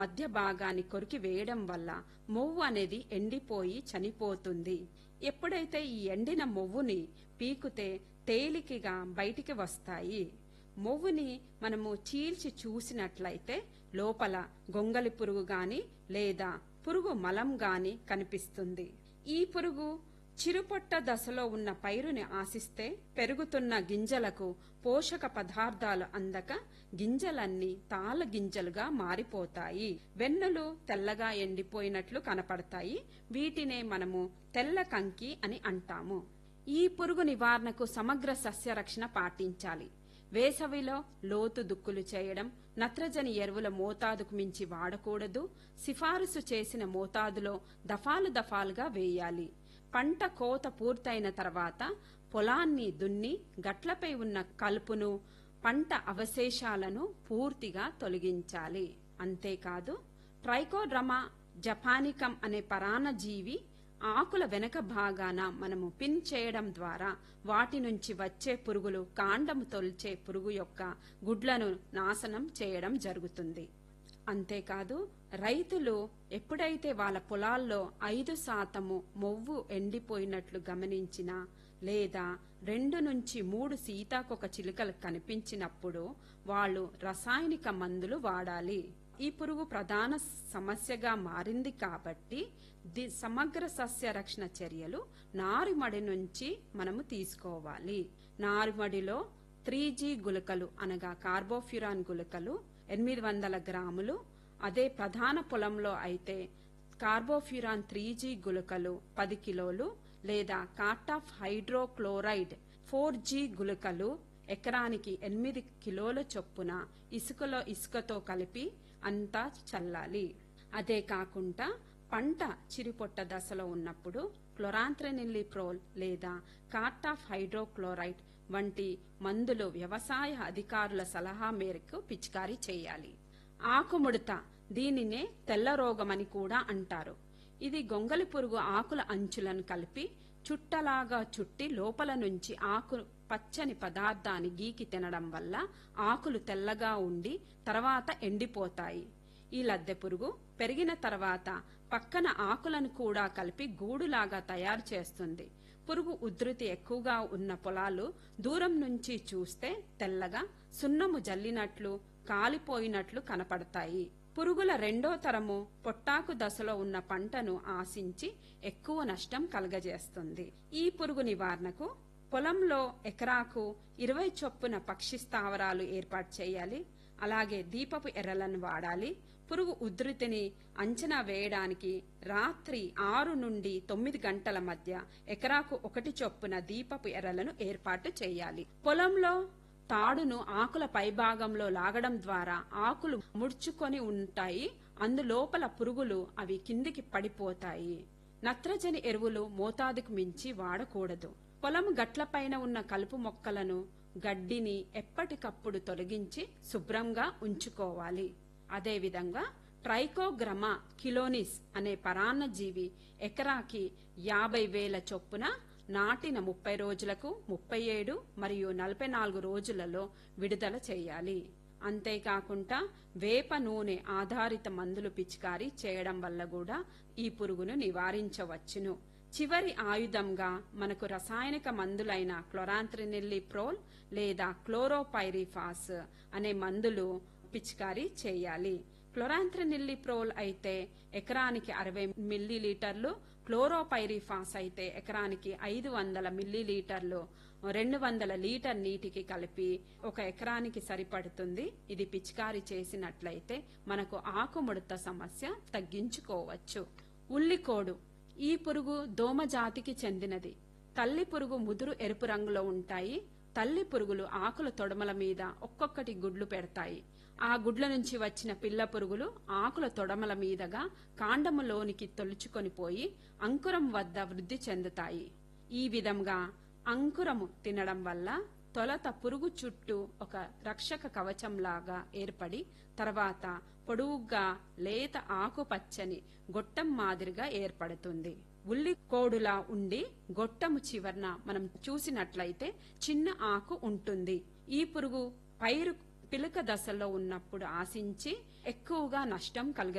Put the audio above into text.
మధ్య భాగాన్ని కొరికి వేయడం వల్ల మొవ్వు అనేది ఎండిపోయి చనిపోతుంది. ఎప్పుడైతే ఈ ఎండిన మొవ్వుని పీకుతే తేలికగా బయటికి వస్తాయి. మొవ్వుని మనము చీల్చి చూసినట్లయితే లోపల గొంగలి పురుగు గాని లేదా పురుగు మలం గాని కనిపిస్తుంది. ఈ పురుగు చిరుపొట్ట దశలో ఉన్న పైరుని ఆశిస్తే పెరుగుతున్న గింజలకు పోషక పదార్థాలు అందక గింజలన్నీ తాళ గింజలుగా మారిపోతాయి. వెన్నులు తెల్లగా ఎండిపోయినట్లు కనపడతాయి. వీటినే మనము తెల్ల కంకి అని అంటాము. ఈ పురుగు నివారణకు సమగ్ర సస్యరక్షణ పాటించాలి. వేసవిలో లోతు దుక్కులు చేయడం, నత్రజని ఎరువుల మోతాదుకు మించి వాడకూడదు. సిఫారసు చేసిన మోతాదులో దఫాలుగా వేయాలి. పంట కోత పూర్తయిన తర్వాత పొలాన్ని దున్ని గట్లపై ఉన్న కలుపును, పంట అవశేషాలను పూర్తిగా తొలగించాలి. అంతేకాదు ట్రైకోడ్రమా జపానికం అనే పరాన్నజీవి ఆకుల వెనక భాగాన మనము పిన్ చేయడం ద్వారా వాటి నుంచి వచ్చే పురుగులు కాండము తొలిచే పురుగు యొక్క గుడ్లను నాశనం చేయడం జరుగుతుంది. అంతేకాదు రైతులు ఎప్పుడైతే వాళ్ళ పొలాల్లో 5% మొవ్వు ఎండిపోయినట్లు గమనించినా లేదా 2 నుంచి 3 సీతాకొక చిలుకలు కనిపించినప్పుడు వాళ్ళు రసాయనిక మందులు వాడాలి. ఈ పురుగు ప్రధాన సమస్యగా మారింది కాబట్టి సమగ్ర సస్య రక్షణ చర్యలు నారుమడి నుంచి మనము తీసుకోవాలి. నారుమడిలో 3G గుళికలు అనగా కార్బోఫ్యూరాన్ గుళికలు 800 గ్రాములు, అదే ప్రధాన పొలంలో అయితే కార్బోఫ్యూరాన్ 3G గుళికలు 10 కిలోలు లేదా కార్టాఫ్ హైడ్రోక్లోరైడ్ 4G గుళికలు ఎకరానికి 8 కిలోల చొప్పున ఇసుకతో కలిపి అంతా చల్లాలి. అదే కాకుండా పంట చిరుపొట్ట దశలో ఉన్నప్పుడు క్లోరాంత్రెనిల్లిప్రోల్ లేదా కార్టాఫ్ హైడ్రోక్లోరైడ్ వంటి మందులు వ్యవసాయ అధికారుల సలహా మేరకు పిచికారీ చేయాలి. ఆకుముడత, దీనినే తెల్ల రోగమని కూడా అంటారు. ఇది గొంగలి పురుగు ఆకుల అంచులను కలిపి చుట్టలాగా చుట్టి లోపల నుంచి ఆకు పచ్చని పదార్థాన్ని గీకి తినడం వల్ల ఆకులు తెల్లగా ఉండి తర్వాత ఎండిపోతాయి. ఈ లద్దె పురుగు పెరిగిన తర్వాత పక్కన ఆకులను కూడా కలిపి గూడులాగా తయారు చేస్తుంది. పురుగు ఉధృతి ఎక్కువగా ఉన్న పొలాలు దూరం నుంచి చూస్తే తెల్లగా సున్నము జల్లినట్లు కాలిపోయినట్లు కనపడతాయి. పురుగుల రెండో తరము పొట్టాకు దశలో ఉన్న పంటను ఆశించి ఎక్కువ నష్టం కలగజేస్తుంది. ఈ పురుగు నివారణకు పొలంలో ఎకరాకు 20 చొప్పున పక్షి స్థావరాలు ఏర్పాటు చేయాలి. అలాగే దీపపు ఎర్రలను వాడాలి. పురుగు ఉధృతిని అంచనా వేయడానికి రాత్రి 6 నుండి 9 గంటల మధ్య ఎకరాకు 1 చొప్పున దీపపు ఎర్రలను ఏర్పాటు చేయాలి. పొలంలో తాడును ఆకుల పైభాగంలో లాగడం ద్వారా ఆకులు ముడుచుకొని ఉంటాయి. అందులోపల పురుగులు అవి కిందికి పడిపోతాయి. నత్రజని ఎరువులు మోతాదుకు మించి వాడకూడదు. పొలం గట్లపైన ఉన్న కలుపు మొక్కలను, గడ్డిని ఎప్పటికప్పుడు తొలగించి శుభ్రంగా ఉంచుకోవాలి. అదేవిధంగా ట్రైకోగ్రమా కిలోనిస్ అనే పరాన్నజీవి ఎకరాకి 50,000 చొప్పున నాటిన 30 రోజులకు, 37 మరియు 44 రోజులలో విడుదల చేయాలి. అంతేకాకుండా వేప నూనె ఆధారిత మందులు పిచికారీ చేయడం వల్ల కూడా ఈ పురుగును నివారించవచ్చును. చివరి ఆయుధంగా మనకు రసాయనిక మందులైన క్లోరాంత్రెనిల్లిప్రోల్ లేదా క్లోరోపైరిఫాస్ అనే మందులు పిచికారీ చేయాలి. క్లోరాంత్రెనిల్లిప్రోల్ అయితే ఎకరానికి 60 మిల్లీలీటర్లు, క్లోరోపైరిఫాస్ అయితే ఎకరానికి 500 మిల్లీలీటర్లు 200 లీటర్ నీటికి కలిపి ఒక ఎకరానికి సరిపడుతుంది. ఇది పిచికారీ చేసినట్లయితే మనకు ఆకుముడత సమస్య తగ్గించుకోవచ్చు. ఉల్లికోడు, ఈ పురుగు దోమ జాతికి చెందినది. తల్లి పురుగు ముదురు ఎరుపు రంగులో ఉంటాయి. తల్లి పురుగులు ఆకుల తొడమల మీద ఒక్కొక్కటి గుడ్లు పెడతాయి. ఆ గుడ్ల నుంచి వచ్చిన పిల్ల పురుగులు ఆకుల తొడమల మీదగా కాండములోనికి తొలుచుకొని పోయి అంకురం వద్ద వృద్ధి చెందుతాయి. ఈ విధంగా అంకురము తినడం వల్ల తొలత పురుగు చుట్టూ ఒక రక్షక కవచంలాగా ఏర్పడి తర్వాత పొడువుగా లేత ఆకుపచ్చని గొట్టం మాదిరిగా ఏర్పడుతుంది. ఉల్లి కోడులా ఉండి గొట్టము చివర్న మనం చూసినట్లయితే చిన్న ఆకు ఉంటుంది. ఈ పురుగు పైరు పిలక దశలో ఉన్నప్పుడు ఆశించి ఎక్కువగా నష్టం